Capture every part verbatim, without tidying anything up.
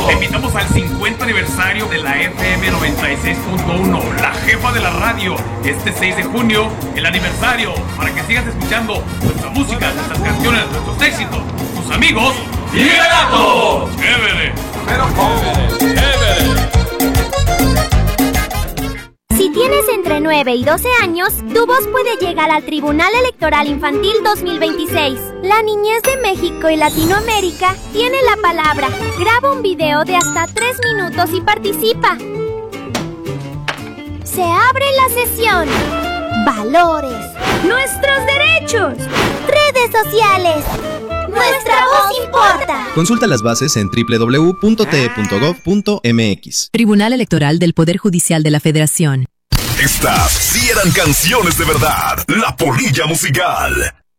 Te invitamos al cincuenta aniversario de la F M noventa y seis punto uno, la jefa de la radio. Este seis de junio, el aniversario, para que sigas escuchando nuestra música, nuestras canciones, nuestros éxitos. Tus amigos, ¡Liberato! ¡Chévere! ¡Pero cómo! ¡Chévere! Si tienes entre nueve y doce años, tu voz puede llegar al Tribunal Electoral Infantil dos mil veintiséis. La niñez de México y Latinoamérica tiene la palabra. Graba un video de hasta tres minutos y participa. Se abre la sesión. Valores. Nuestros derechos. Redes sociales. Nuestra voz importa. Consulta las bases en doble u doble u doble u punto t e punto gov punto m x. Tribunal Electoral del Poder Judicial de la Federación. Estas sí eran canciones de verdad. La Polilla Musical.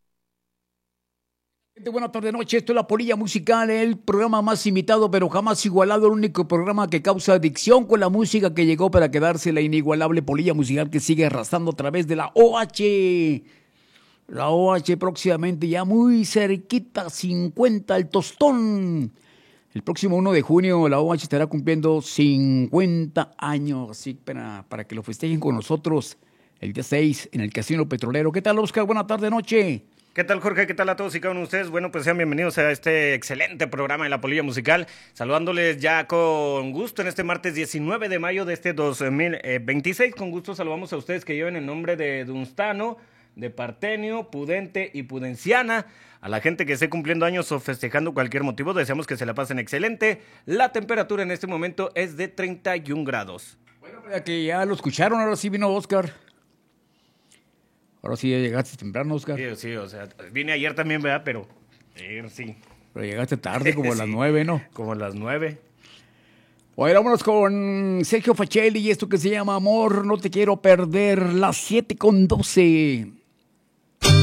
Buenas tardes, noche. Esto es La Polilla Musical, el programa más imitado pero jamás igualado, el único programa que causa adicción con la música que llegó para quedarse, la inigualable Polilla Musical que sigue arrastrando a través de la O H. La O H próximamente ya muy cerquita, cincuenta, el tostón. El próximo uno de junio la O H estará cumpliendo cincuenta años, así para, para que lo festejen con nosotros el día seis en el Casino Petrolero. ¿Qué tal, Oscar? Buena tarde, noche. ¿Qué tal, Jorge? ¿Qué tal a todos y cada uno de ustedes? Bueno, pues sean bienvenidos a este excelente programa de La Polilla Musical. Saludándoles ya con gusto en este martes diecinueve de mayo de este dos mil veintiséis. Con gusto saludamos a ustedes que lleven el nombre de Dunstano, de Partenio, Pudente y Pudenciana. A la gente que esté cumpliendo años o festejando cualquier motivo, deseamos que se la pasen excelente. La temperatura en este momento es de treinta y un grados. Bueno, ya que ya lo escucharon, ahora sí vino Oscar. Ahora sí ya llegaste temprano, Oscar. Sí, sí, o sea, vine ayer también, ¿verdad? Pero, eh, sí. Pero llegaste tarde, como a las sí, nueve, ¿no? Como a las nueve. Bueno, vámonos con Sergio Facelli y esto que se llama Amor, no te quiero perder, las siete con doce.